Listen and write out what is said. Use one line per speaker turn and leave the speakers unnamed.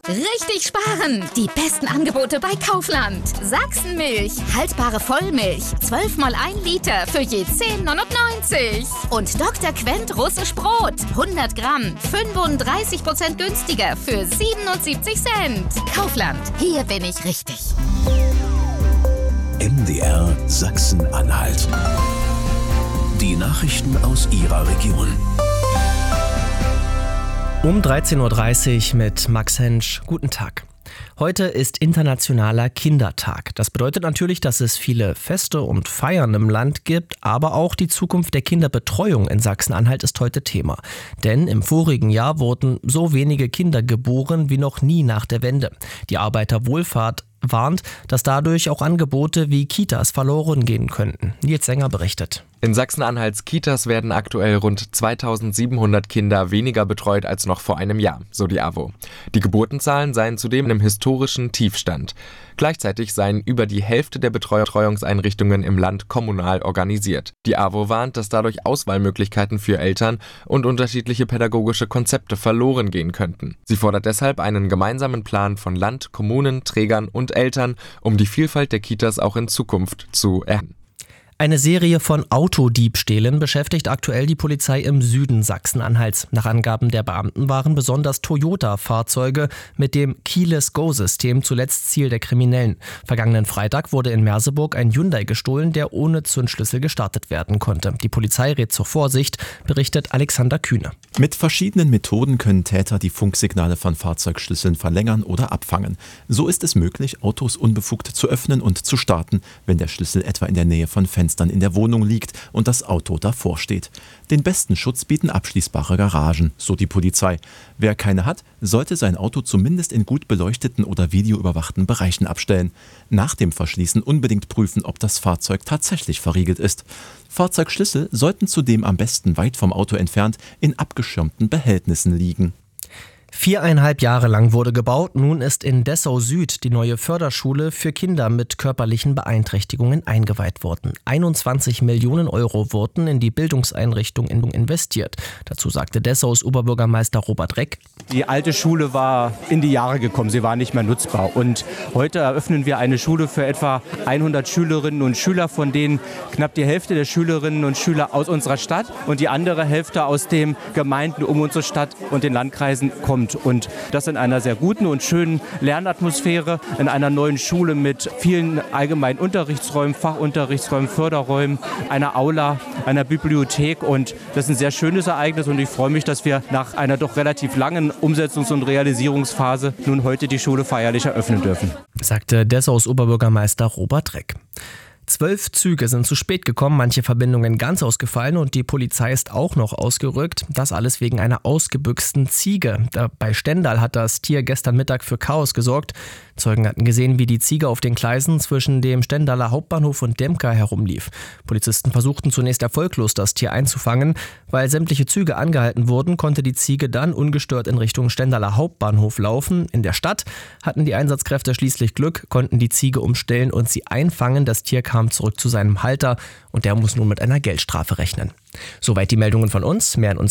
Richtig sparen! Die besten Angebote bei Kaufland. Sachsenmilch, haltbare Vollmilch, 12 mal 1 Liter für je 10,99. Und Dr. Quent russisch Brot, 100 Gramm, 35% günstiger für 77 Cent. Kaufland, hier bin ich richtig.
MDR Sachsen-Anhalt. Die Nachrichten aus Ihrer Region.
Um 13.30 Uhr mit Max Hensch. Guten Tag. Heute ist Internationaler Kindertag. Das bedeutet natürlich, dass es viele Feste und Feiern im Land gibt, aber auch die Zukunft der Kinderbetreuung in Sachsen-Anhalt ist heute Thema. Denn im vorigen Jahr wurden so wenige Kinder geboren wie noch nie nach der Wende. Die Arbeiterwohlfahrt warnt, dass dadurch auch Angebote wie Kitas verloren gehen könnten. Nils Sänger berichtet.
In Sachsen-Anhalts Kitas werden aktuell rund 2700 Kinder weniger betreut als noch vor einem Jahr, so die AWO. Die Geburtenzahlen seien zudem im historischen Tiefstand. Gleichzeitig seien über die Hälfte der Betreuungseinrichtungen im Land kommunal organisiert. Die AWO warnt, dass dadurch Auswahlmöglichkeiten für Eltern und unterschiedliche pädagogische Konzepte verloren gehen könnten. Sie fordert deshalb einen gemeinsamen Plan von Land, Kommunen, Trägern und Eltern, um die Vielfalt der Kitas auch in Zukunft zu erhalten.
Eine Serie von Autodiebstählen beschäftigt aktuell die Polizei im Süden Sachsen-Anhalts. Nach Angaben der Beamten waren besonders Toyota-Fahrzeuge mit dem Keyless-Go-System zuletzt Ziel der Kriminellen. Vergangenen Freitag wurde in Merseburg ein Hyundai gestohlen, der ohne Zündschlüssel gestartet werden konnte. Die Polizei rät zur Vorsicht, berichtet Alexander Kühne.
Mit verschiedenen Methoden können Täter die Funksignale von Fahrzeugschlüsseln verlängern oder abfangen. So ist es möglich, Autos unbefugt zu öffnen und zu starten, wenn der Schlüssel etwa in der Nähe von Fenstern in der Wohnung liegt und das Auto davor steht. Den besten Schutz bieten abschließbare Garagen, so die Polizei. Wer keine hat, sollte sein Auto zumindest in gut beleuchteten oder videoüberwachten Bereichen abstellen. Nach dem Verschließen unbedingt prüfen, ob das Fahrzeug tatsächlich verriegelt ist. Fahrzeugschlüssel sollten zudem am besten weit vom Auto entfernt in abgeschirmten Behältnissen liegen.
4,5 Jahre lang wurde gebaut. Nun ist in Dessau Süd die neue Förderschule für Kinder mit körperlichen Beeinträchtigungen eingeweiht worden. 21 Millionen Euro wurden in die Bildungseinrichtung investiert. Dazu sagte Dessaus Oberbürgermeister Robert Reck:
Die alte Schule war in die Jahre gekommen, sie war nicht mehr nutzbar. Und heute eröffnen wir eine Schule für etwa 100 Schülerinnen und Schüler, von denen knapp die Hälfte der Schülerinnen und Schüler aus unserer Stadt und die andere Hälfte aus den Gemeinden um unsere Stadt und den Landkreisen kommt. Und das in einer sehr guten und schönen Lernatmosphäre, in einer neuen Schule mit vielen allgemeinen Unterrichtsräumen, Fachunterrichtsräumen, Förderräumen, einer Aula, einer Bibliothek. Und das ist ein sehr schönes Ereignis und ich freue mich, dass wir nach einer doch relativ langen Umsetzungs- und Realisierungsphase nun heute die Schule feierlich eröffnen dürfen,
sagte Dessaus Oberbürgermeister Robert Reck. 12 Züge sind zu spät gekommen, manche Verbindungen ganz ausgefallen und die Polizei ist auch noch ausgerückt. Das alles wegen einer ausgebüxten Ziege. Bei Stendal hat das Tier gestern Mittag für Chaos gesorgt. Zeugen hatten gesehen, wie die Ziege auf den Gleisen zwischen dem Stendaler Hauptbahnhof und Demka herumlief. Polizisten versuchten zunächst erfolglos, das Tier einzufangen. Weil sämtliche Züge angehalten wurden, konnte die Ziege dann ungestört in Richtung Stendaler Hauptbahnhof laufen. In der Stadt hatten die Einsatzkräfte schließlich Glück, konnten die Ziege umstellen und sie einfangen. Das Tier kam zurück zu seinem Halter und der muss nun mit einer Geldstrafe rechnen. Soweit die Meldungen von uns. Mehr in